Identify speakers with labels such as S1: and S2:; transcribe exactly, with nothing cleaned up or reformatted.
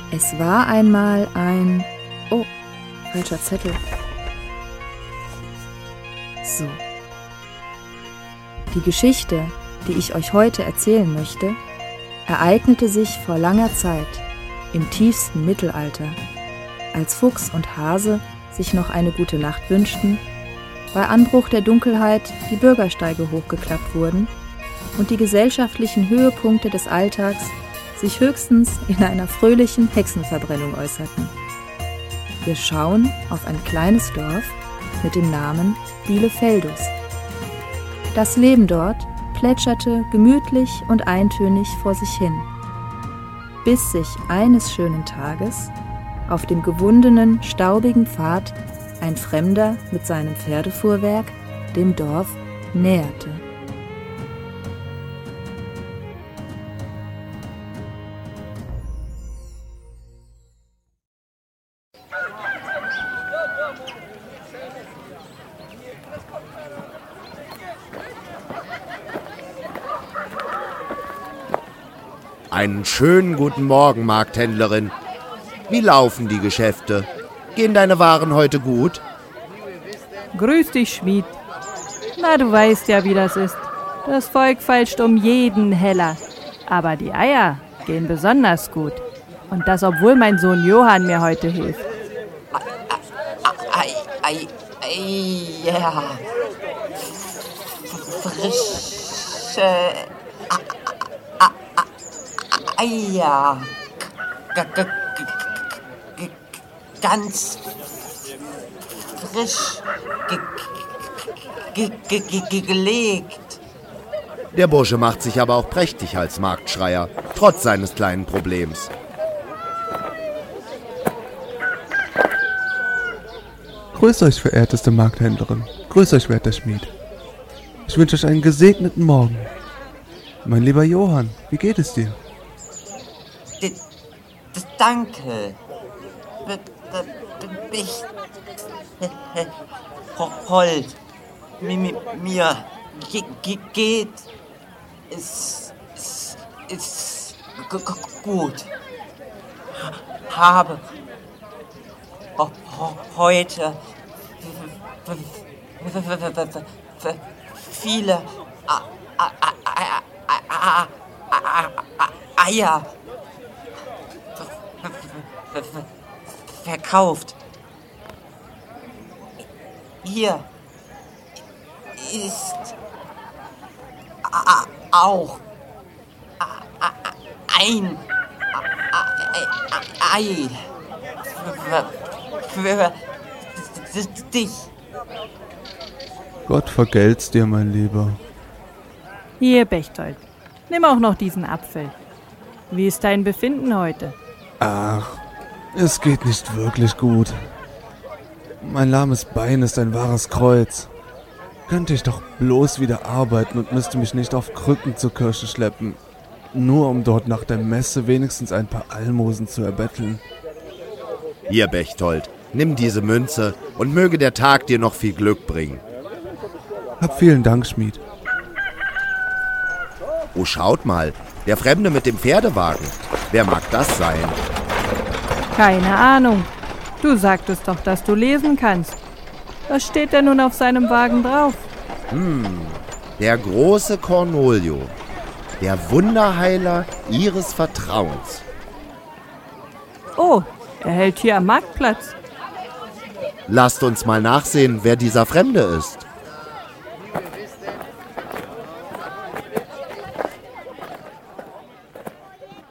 S1: Es war einmal ein... Oh, falscher Zettel. So. Die Geschichte, die ich euch heute erzählen möchte, ereignete sich vor langer Zeit, im tiefsten Mittelalter, als Fuchs und Hase sich noch eine gute Nacht wünschten, bei Anbruch der Dunkelheit die Bürgersteige hochgeklappt wurden und die gesellschaftlichen Höhepunkte des Alltags sich höchstens in einer fröhlichen Hexenverbrennung äußerten. Wir schauen auf ein kleines Dorf mit dem Namen Bielefeldus. Das Leben dort plätscherte gemütlich und eintönig vor sich hin, bis sich eines schönen Tages auf dem gewundenen, staubigen Pfad ein Fremder mit seinem Pferdefuhrwerk dem Dorf näherte.
S2: Einen schönen guten Morgen, Markthändlerin. Wie laufen die Geschäfte? Gehen deine Waren heute gut?
S3: Grüß dich, Schmied. Na, du weißt ja, wie das ist. Das Volk feilscht um jeden Heller. Aber die Eier gehen besonders gut. Und das, obwohl mein Sohn Johann mir heute hilft.
S4: Ei, ei, ei, ja. Frische Eier. Ganz frisch ge ge ge ge gelegt.
S2: Der Bursche macht sich aber auch prächtig als Marktschreier, trotz seines kleinen Problems.
S5: Grüß euch, verehrteste Markthändlerin. Grüß euch, werter Schmied. Ich wünsche euch einen gesegneten Morgen. Mein lieber Johann, wie geht es dir?
S4: D d danke. B b ich Hold. Mir, mir ge ge geht es ist, ist gut. Habe heute viele Eier verkauft. Hier ist auch ein Ei für dich.
S5: Gott vergelt's dir, mein Lieber.
S3: Hier, Bechtold, nimm auch noch diesen Apfel. Wie ist dein Befinden heute?
S5: Ach, es geht nicht wirklich gut. Mein lahmes Bein ist ein wahres Kreuz. Könnte ich doch bloß wieder arbeiten und müsste mich nicht auf Krücken zur Kirche schleppen, nur um dort nach der Messe wenigstens ein paar Almosen zu erbetteln.
S2: Hier, Bechtold, nimm diese Münze und möge der Tag dir noch viel Glück bringen.
S5: Hab vielen Dank, Schmied.
S2: Oh, schaut mal, der Fremde mit dem Pferdewagen. Wer mag das sein?
S3: Keine Ahnung. Du sagtest doch, dass du lesen kannst. Was steht denn nun auf seinem Wagen drauf?
S2: Hm, der große Cornolio, der Wunderheiler ihres Vertrauens.
S3: Oh, er hält hier am Marktplatz.
S2: Lasst uns mal nachsehen, wer dieser Fremde ist.